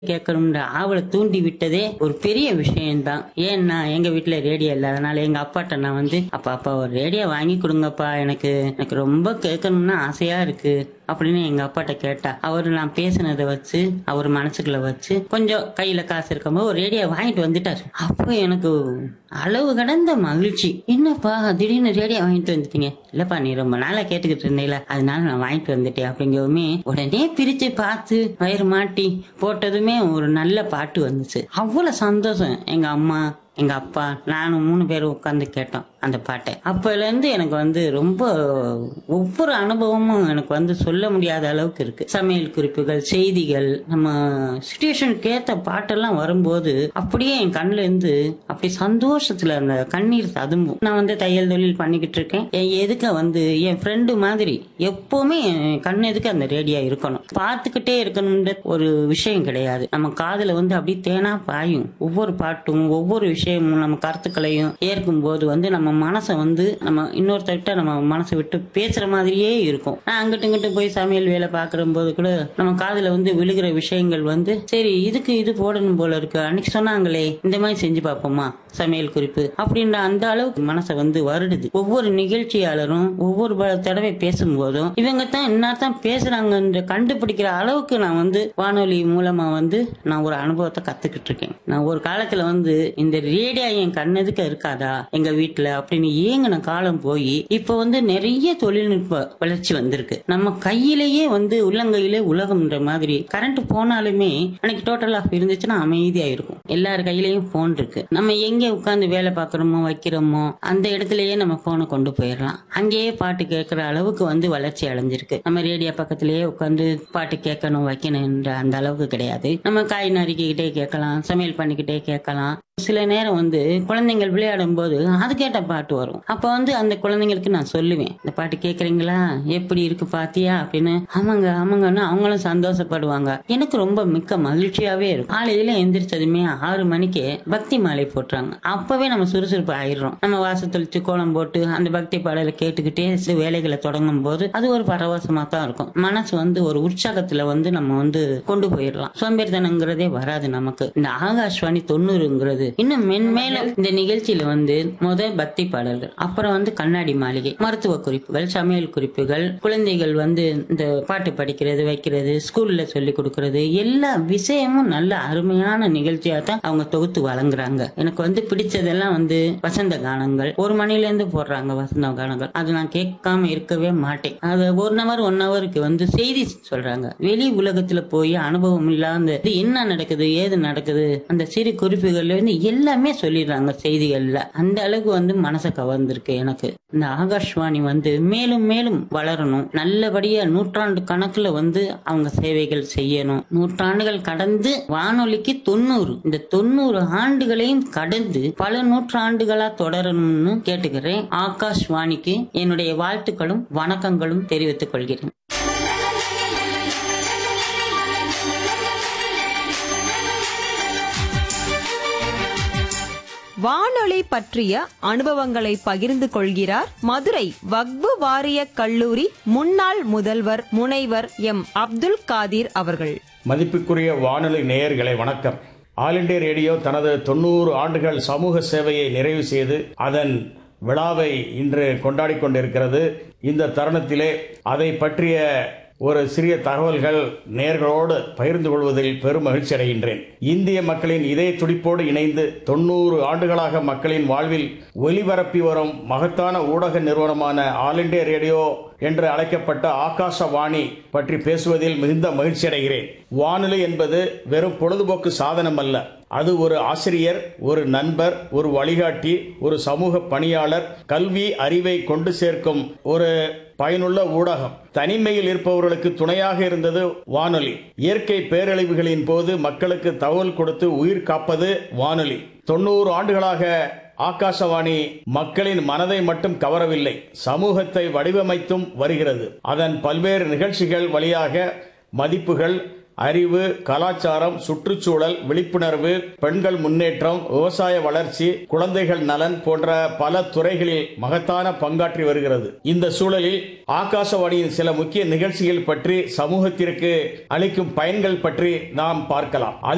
கேட்கணும்ன்ற ஆவலை தூண்டி விட்டதே ஒரு பெரிய விஷயம்தான். ஏன்னா எங்க வீட்டுல ரேடியோ இல்ல, அதனால எங்க அப்பாட்ட நான் அப்பா ஒரு ரேடியோ வாங்கி கொடுங்கப்பா, எனக்கு எனக்கு ரொம்ப கேட்கணும்னு ஆசையா இருக்கு அப்படின்னு எங்க அப்பாட்ட கேட்டா, அவரு நான் பேசினதை வச்சு அவர் மனசுக்குள்ள வச்சு கொஞ்சம் கையில காசு இருக்கும்போது ஒரு ரேடியோ வாங்கிட்டு வந்துட்டாரு. அப்போ எனக்கு அளவு கடந்த மகிழ்ச்சி. என்னப்பா திடீர்னு ரேடியோ வாங்கிட்டு வந்துட்டீங்க? இல்லப்பா நீ ரொம்ப நாளா கேட்டுக்கிட்டு இருந்தீல, அதனால நான் வாங்கிட்டு வந்துட்டேன் அப்படிங்கவுமே உடனே பிரிச்சு பார்த்து வயிறு மாட்டி போட்டதுமே ஒரு நல்ல பாட்டு வந்துச்சு. அவ்வளவு சந்தோஷம். எங்க அம்மா எங்க அப்பா நானும் 3 பேரும் உட்கார்ந்து கேட்டோம் அந்த பாட்டை. அப்பல இருந்து எனக்கு ரொம்ப ஒவ்வொரு அனுபவமும் எனக்கு சொல்ல முடியாத அளவுக்கு இருக்கு. சமையல் குறிப்புகள், செய்திகள், நம்ம சிச்சுவேஷனுக்கு ஏத்த பாட்டெல்லாம் வரும்போது அப்படியே என் கண்ணுல இருந்து அப்படி சந்தோஷத்துல அந்த கண்ணீர் ததும்பும். நான் தையல் தொழில் பண்ணிக்கிட்டு இருக்கேன். என் எதுக்க என் ஃப்ரெண்டு மாதிரி எப்பவுமே என் கண் எதுக்கு அந்த ரேடியோ இருக்கணும், பார்த்துக்கிட்டே இருக்கணும்ன்ற ஒரு விஷயம் கிடையாது. நம்ம காதுல அப்படி தேனா பாயும். ஒவ்வொரு பாட்டும் ஒவ்வொரு விஷயமும் நம்ம கருத்துக்களையும் ஏற்கும் போது நம்ம மனசை நம்ம இன்னொருத்தர்கிட்ட நம்ம மனசை விட்டு பேசுற மாதிரியே இருக்கும். நான் அங்கிட்டு இங்கிட்டு போய் சமையல் வேலை பாக்குற போது கூட நம்ம காதுல விழுகிற விஷயங்கள் சரி இதுக்கு இது போடணும் போல இருக்கு, அன்னைக்கு சொன்னாங்களே இந்த மாதிரி செஞ்சு பார்ப்போமா சமையல் குறிப்பு அப்படின்ற அந்த அளவுக்கு மனசை வருடுது. ஒவ்வொரு நிகழ்ச்சியாளரும் ஒவ்வொரு தடவை பேசும்போதும் இவங்க தான் இன்னார்தான் பேசுறாங்க கண்டுபிடிக்கிற அளவுக்கு நான் வானொலி மூலமா நான் ஒரு அனுபவத்தை கத்துக்கிட்டு இருக்கேன். நான் ஒரு காலத்துல இந்த ரேடியோ என் கண்ணதுக்கு இருக்காதா எங்க வீட்டுல அப்படின்னு ஏங்கின காலம் போய் இப்ப நிறைய தொழில்நுட்ப வளர்ச்சி வந்திருக்கு. நம்ம கையிலேயே உள்ளங்கையிலே உலகம்ன்ற மாதிரி கரண்ட் போனாலுமே அன்னைக்கு டோட்டல் ஆஃப் இருந்துச்சுன்னா அமைதியா இருக்கும். எல்லார் கையிலயும் போன் இருக்கு. நம்ம எங்க உட்கார்ந்து வேலை பாக்குறோமோ வைக்கிறோமோ அந்த இடத்துலயே நம்ம போனை கொண்டு போயிடலாம். அங்கேயே பாட்டு கேட்கிற அளவுக்கு வளர்ச்சி அடைஞ்சிருக்கு. நம்ம ரேடியோ பக்கத்திலேயே உட்கார்ந்து பாட்டு கேட்கணும் வைக்கணும்ன்ற அந்த அளவுக்கு கிடையாது. நம்ம காய் நறுக்கிக்கிட்டே கேட்கலாம், சமையல் பண்ணிக்கிட்டே கேட்கலாம். சில நேரம் குழந்தைங்கள் விளையாடும் போது அது கேட்ட பாட்டு வரும். அப்ப அந்த குழந்தைங்களுக்கு நான் சொல்லுவேன், இந்த பாட்டு கேக்குறீங்களா, எப்படி இருக்கு பாத்தியா அப்படின்னு. ஆமாங்க ஆமாங்கன்னு அவங்களும் சந்தோஷப்படுவாங்க. எனக்கு ரொம்ப மிக்க மகிழ்ச்சியாவே இருக்கும். காலையில எந்திரிச்சதுமே 6 மணிக்கு பக்தி மாலை போட்டுறாங்க. அப்பவே நம்ம சுறுசுறுப்பு ஆயிடுறோம். நம்ம வாசல் தெளிச்சு கோலம் போட்டு அந்த பக்தி பாடலை கேட்டுக்கிட்டே வேலைகளை தொடங்கும் போது அது ஒரு பரவசமா தான் இருக்கும். மனசு ஒரு உற்சாகத்துல நம்ம கொண்டு போயிடலாம். சோம்பேறித்தனங்கிறதே வராது நமக்கு. இந்த ஆகாஷ்வாணி 90ங்கிறது இன்னும் மென்மேலும் இந்த நிகழ்ச்சியில முதல் பக்தி பாடல்கள், அப்புறம் கண்ணாடி மாளிகை, மருத்துவ குறிப்புகள், சமையல் குறிப்புகள், குழந்தைகள் இந்த பாட்டு படிக்கிறது வைக்கிறது, ஸ்கூல்ல சொல்லி கொடுக்கறது, எல்லா விஷயமும் நல்ல அருமையான நிகழ்ச்சியா தான் அவங்க தொகுத்து வழங்குறாங்க. எனக்கு பிடிச்சதெல்லாம் வசந்த கானங்கள் 1 மணில இருந்து போடுறாங்க. வசந்த கானங்கள் அது நான் கேட்காம இருக்கவே மாட்டேன். அது 1 ஹவருக்கு செய்தி சொல்றாங்க. வெளி உலகத்துல போய் அனுபவம் இல்லாத என்ன நடக்குது ஏது நடக்குது அந்த சிறு குறிப்புகள்ல எல்லாமே சொல்லிடுறாங்க செய்திகள்ல. அந்த அளவுக்கு மனசை கவர்ந்திருக்கு எனக்கு. இந்த ஆகாஷ்வாணி மேலும் மேலும் வளரணும். நல்லபடியா நூற்றாண்டு கணக்குல அவங்க சேவைகள் செய்யணும். நூற்றாண்டுகள் கடந்து வானொலிக்கு 90, இந்த 90 ஆண்டுகளையும் கடந்து பல நூற்றாண்டுகளா தொடரணும்னு கேட்டுக்கிறேன். ஆகாஷ்வாணிக்கு என்னுடைய வாழ்த்துக்களும் வணக்கங்களும் தெரிவித்துக் கொள்கிறேன். வானொலி பற்றிய அனுபவங்களை பகிர்ந்து கொள்கிறார் மதுரை வக்பு வாரிய கல்லூரி முன்னாள் முதல்வர் முனைவர் எம். அப்துல் காதிர் அவர்கள். மதிப்புக்குரிய வானொலி நேயர்களை வணக்கம். ஆல் இண்டியா ரேடியோ தனது 90 ஆண்டுகள் சமூக சேவையை நிறைவு செய்து அதன் விழாவை இன்று கொண்டாடி கொண்டிருக்கிறது. இந்த தருணத்திலே அதை பற்றிய ஒரு சிறிய தகவல்கள் நேயர்களோடு பகிர்ந்து கொள்வதில் பெரும் மகிழ்ச்சி அடைகின்றேன். இந்திய மக்களின் இதய துடிப்போடு இணைந்து 90 ஆண்டுகளாக மக்களின் வாழ்வில் ஒலிபரப்பி வரும் மகத்தான ஊடக நிறுவனமான ஆல் இண்டியா ரேடியோ என்று அழைக்கப்பட்ட ஆகாசவாணி பற்றி பேசுவதில் மிகுந்த மகிழ்ச்சி அடைகிறேன். வானொலி என்பது வெறும் பொழுதுபோக்கு சாதனம் அல்ல. அது ஒரு ஆசிரியர், ஒரு நண்பர், ஒரு வழிகாட்டி, ஒரு சமூக பணியாளர், கல்வி அறிவை கொண்டு சேர்க்கும் ஒரு பயனுள்ள ஊடகம். தனிமையில் இருப்பவர்களுக்கு துணையாக இருந்தது வானொலி. இயற்கை பேரழிவுகளின் போது மக்களுக்கு தகவல் கொடுத்து உயிர் காப்பது வானொலி. 90 ஆண்டுகளாக ஆகாசவாணி மக்களின் மனதை மட்டும் கவரவில்லை, சமூகத்தை வடிவமைத்தும் வருகிறது. அதன் பல்வேறு நிகழ்ச்சிகள் வழியாக மதிப்புகள், அறிவு, கலாச்சாரம், சுற்றுச்சூழல், விழிப்புணர்வு, பெண்கள் முன்னேற்றம், விவசாய வளர்ச்சி, குழந்தைகள் நலன் போன்ற பல துறைகளில் மகத்தான பங்காற்றி வருகிறது. இந்த சூழலில் ஆகாசவாணியின் சில முக்கிய நிகழ்ச்சிகள் பற்றி, சமூகத்திற்கு அளிக்கும் பயன்கள் பற்றி நாம் பார்க்கலாம்.